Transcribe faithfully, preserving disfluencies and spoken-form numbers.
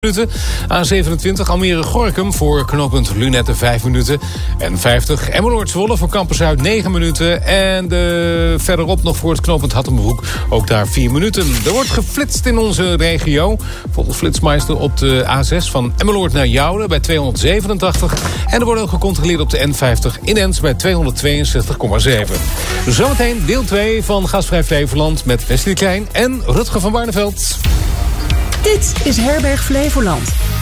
minuten. A zevenentwintig Almere-Gorinchem voor knooppunt Lunetten vijf minuten. En vijftig Emmeloord-Zwolle voor Campus Zuid negen minuten. En de, verderop nog voor het knooppunt Hattenbroek ook daar vier minuten. Er wordt geflitst in onze regio. Volgens Flitsmeister op de A zes van Emmeloord naar Jouden bij tweehonderdzevenentachtig. En er wordt ook gecontroleerd op de N vijftig in Ens bij tweehonderdtweeënzestig komma zeven. Zometeen deel twee van Gasvrij Flevoland met Wesley Klein en Rutger van Barneveld. Dit is Herberg Flevoland.